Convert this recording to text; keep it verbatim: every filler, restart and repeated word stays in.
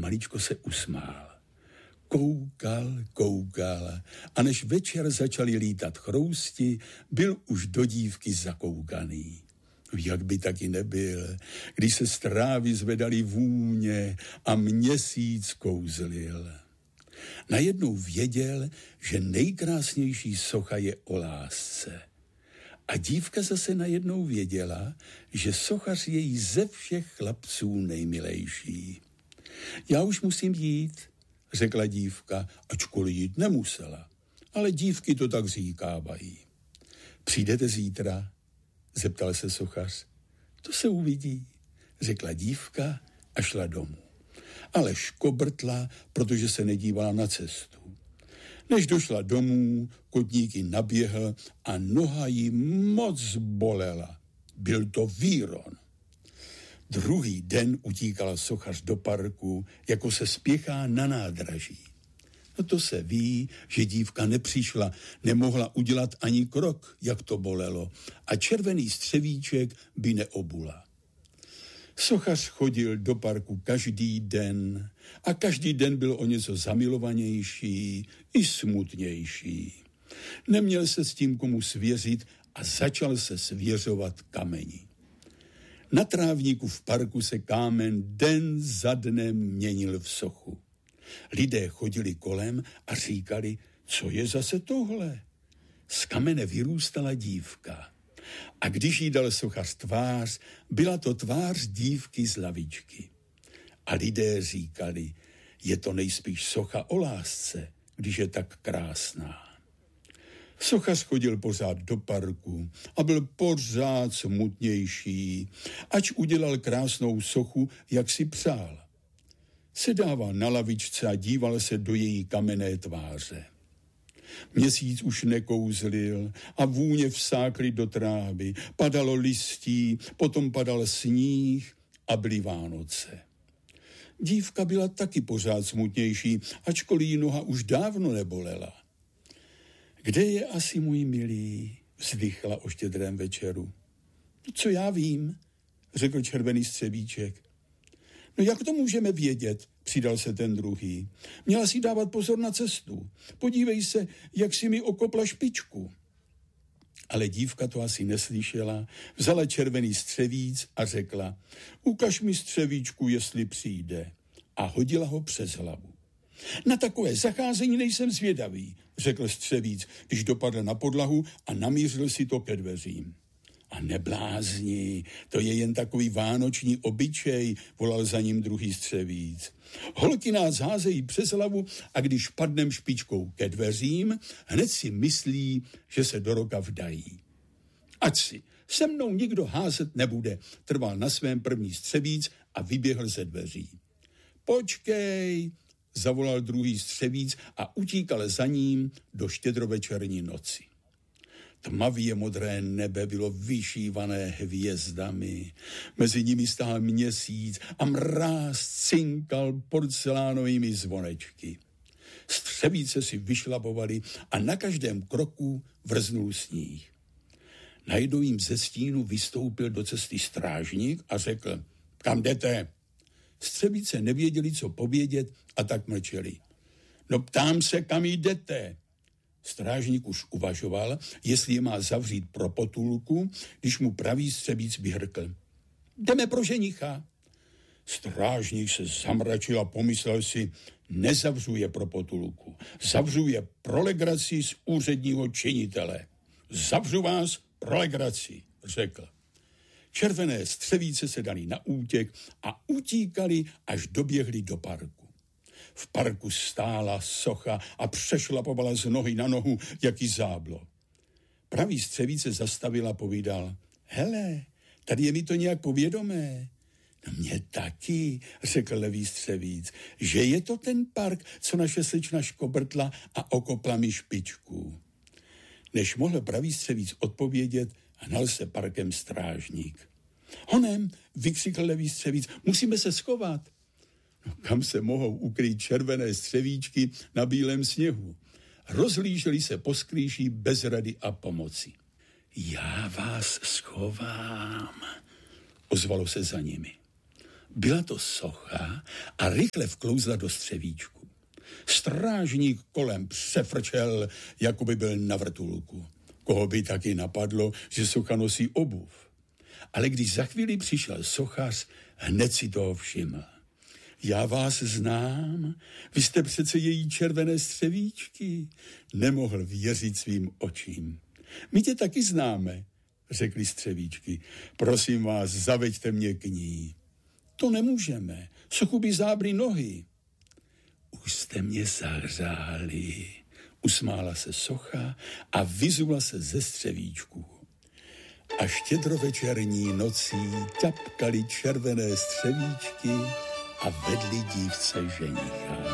maličko se usmál. Koukal, koukal a než večer začali lítat chrousti, byl už do dívky zakoukaný. Jak by taky nebyl, když se z trávy zvedaly vůně a měsíc kouzlil. Najednou věděl, že nejkrásnější socha je o lásce. A dívka zase najednou věděla, že sochař je jí ze všech chlapců nejmilejší. Já už musím jít, řekla dívka, ačkoliv jít nemusela. Ale dívky to tak říkávají. Přijdete zítra? Zeptal se sochař. To se uvidí, řekla dívka a šla domů. Ale škobrtla, protože se nedívala na cestu. Než došla domů, kotník ji naběhl a noha jí moc bolela. Byl to víron. Druhý den utíkala sochař do parku, jako se spěchá na nádraží. No to se ví, že dívka nepřišla, nemohla udělat ani krok, jak to bolelo, a červený střevíček by neobula. Sochař chodil do parku každý den a každý den byl o něco zamilovanější i smutnější. Neměl se s tím komu svěřit a začal se svěřovat kameni. Na trávníku v parku se kámen den za dnem měnil v sochu. Lidé chodili kolem a říkali, co je zase tohle? Z kamene vyrůstala dívka. A když jí dal sochař tvář, byla to tvář dívky z lavičky. A lidé říkali, je to nejspíš socha o lásce, když je tak krásná. Sochař chodil pořád do parku a byl pořád smutnější, ač udělal krásnou sochu, jak si přál. Sedával na lavičce a díval se do její kamenné tváře. Měsíc už nekouzlil a vůně vsákly do trávy, padalo listí, potom padal sníh a byly Vánoce. Dívka byla taky pořád smutnější, ačkoliv jí noha už dávno nebolela. Kde je asi můj milý? Vzdychla o štědrém večeru. Co já vím, řekl červený střebíček. No jak to můžeme vědět, přidal se ten druhý. Měla si dávat pozor na cestu. Podívej se, jak si mi okopla špičku. Ale dívka to asi neslyšela, vzala červený střevíc a řekla, ukaž mi střevíčku, jestli přijde. A hodila ho přes hlavu. Na takové zacházení nejsem zvědavý, řekl střevíc, když dopadl na podlahu a namířil si to ke dveřím. A neblázni, to je jen takový vánoční obyčej, volal za ním druhý střevíc. Holky nás házejí přes hlavu a když padnem špičkou ke dveřím, hned si myslí, že se do roka vdají. Ať si, se mnou nikdo házet nebude, trval na svém první střevíc a vyběhl ze dveří. Počkej, zavolal druhý střevíc a utíkal za ním do štědrovečerní noci. Tmavě modré nebe bylo vyšívané hvězdami, mezi nimi stál měsíc a mráz cinkal porcelánovými zvonečky. Střevíce si vyšlapovali a na každém kroku vrznul sníh. Najednou jim ze stínu vystoupil do cesty strážník a řekl, kam jdete? Střevíce nevěděli, co povědět a tak mlčeli. No ptám se, kam jdete? Strážník už uvažoval, jestli je má zavřít pro potulku, když mu pravý střevíc vyhrkl. Jdeme pro ženicha. Strážník se zamračil a pomyslel si, nezavřu je pro potulku, zavřu je pro legraci z úředního činitele. Zavřu vás pro legraci, řekl. Červené střevíce se dali na útěk a utíkali, až doběhli do parku. V parku stála socha a přešlapovala z nohy na nohu, jaký záblo. Pravý střevíce zastavil a povídal, hele, tady je mi to nějak povědomé. No mě taky, řekl levý střevíc, že je to ten park, co naše slečna škobrtla a okopla mi špičku. Než mohl pravý střevíc odpovědět, hnal se parkem strážník. Honem, vykřikl levý střevíc, musíme se schovat. No, kam se mohou ukrýt červené střevíčky na bílém sněhu? Rozhlíželi se po skrýši bez rady a pomoci. Já vás schovám, ozvalo se za nimi. Byla to socha a rychle vklouzla do střevíčku. Strážník kolem přefrčel, jako by byl na vrtulku. Koho by taky napadlo, že socha nosí obuv. Ale když za chvíli přišel sochař, hned si toho všiml. Já vás znám, vy jste přece její červené střevíčky. Nemohl věřit svým očím. My tě taky známe, řekli střevíčky. Prosím vás, zaveďte mě k ní. To nemůžeme, sochu by zábry nohy. Už jste mě zahřáli, usmála se socha a vyzula se ze střevíčku. A štědrovečerní nocí ťapkaly červené střevíčky a vedli dívce ženicha.